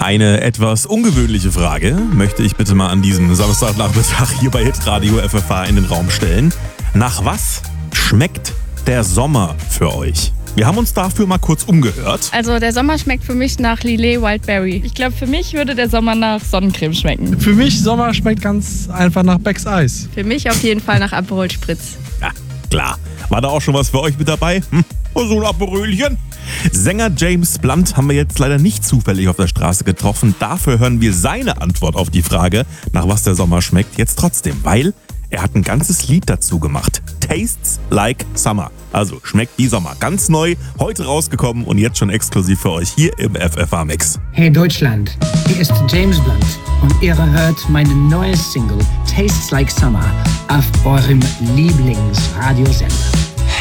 Eine etwas ungewöhnliche Frage möchte ich bitte mal an diesem Samstagnachmittag hier bei Hitradio FFH in den Raum stellen. Nach was schmeckt der Sommer für euch? Wir haben uns dafür mal kurz umgehört. Also der Sommer schmeckt für mich nach Lillet Wildberry. Ich glaube, für mich würde der Sommer nach Sonnencreme schmecken. Für mich Sommer schmeckt ganz einfach nach Becks Eis. Für mich auf jeden Fall nach Aperol Spritz. Ja, klar. War da auch schon was für euch mit dabei? So ein Aperölchen? Sänger James Blunt haben wir jetzt leider nicht zufällig auf der Straße getroffen. Dafür hören wir seine Antwort auf die Frage, nach was der Sommer schmeckt, jetzt trotzdem. Weil er hat ein ganzes Lied dazu gemacht. Tastes Like Summer. Also schmeckt wie Sommer. Ganz neu, heute rausgekommen und jetzt schon exklusiv für euch hier im FFH-Mix. Hey Deutschland, hier ist James Blunt und ihr hört meine neue Single Tastes Like Summer auf eurem Lieblingsradiosender.